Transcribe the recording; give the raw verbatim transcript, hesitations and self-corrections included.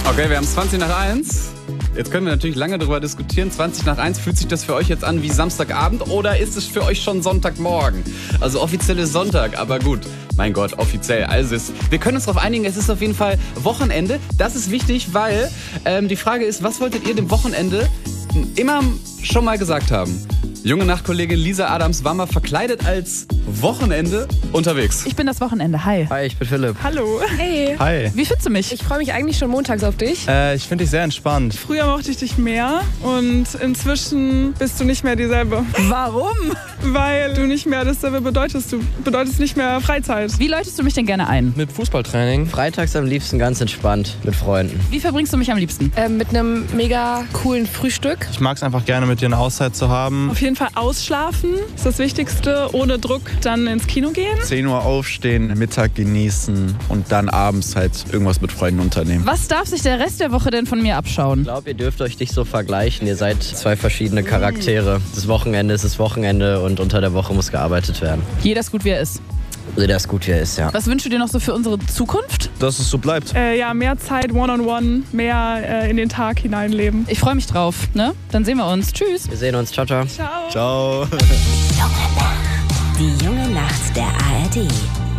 Okay, wir haben zwanzig nach eins. Jetzt können wir natürlich lange darüber diskutieren. zwanzig nach eins, fühlt sich das für euch jetzt an wie Samstagabend oder ist es für euch schon Sonntagmorgen? Also offiziell ist Sonntag, aber gut. Mein Gott, offiziell. Also es, wir können uns darauf einigen, es ist auf jeden Fall Wochenende. Das ist wichtig, weil ähm, die Frage ist, was wolltet ihr dem Wochenende immer schon mal gesagt haben? Junge Nachtkollegin Lisa Adams war mal verkleidet als Wochenende unterwegs. Ich bin das Wochenende. Hi. Hi, ich bin Philipp. Hallo. Hey. Hi. Wie findest du mich? Ich freue mich eigentlich schon montags auf dich. Äh, ich finde dich sehr entspannt. Früher mochte ich dich mehr und inzwischen bist du nicht mehr dieselbe. Warum? Weil du nicht mehr dasselbe bedeutest. Du bedeutest nicht mehr Freizeit. Wie läutest du mich denn gerne ein? Mit Fußballtraining. Freitags am liebsten ganz entspannt mit Freunden. Wie verbringst du mich am liebsten? Ähm, mit einem mega coolen Frühstück. Ich mag es einfach gerne, mit dir eine Auszeit zu haben. Auf jeden Fall ausschlafen ist das Wichtigste. Ohne Druck dann ins Kino gehen. zehn Uhr aufstehen, Mittag genießen und dann abends halt irgendwas mit Freunden unternehmen. Was darf sich der Rest der Woche denn von mir abschauen? Ich glaube, ihr dürft euch nicht so vergleichen. Ihr seid zwei verschiedene Charaktere. Das Wochenende ist das Wochenende und unter der Woche muss gearbeitet werden. Jeder ist gut, wie er ist. Jeder ist gut, wie er ist, ja. Was wünschst du dir noch so für unsere Zukunft? Dass es so bleibt. Äh, ja, mehr Zeit, one-on-one, mehr äh, in den Tag hineinleben. Ich freue mich drauf, ne? Dann sehen wir uns. Tschüss. Wir sehen uns. Ciao, ciao. Ciao. Ciao. Die junge Nacht der A R D.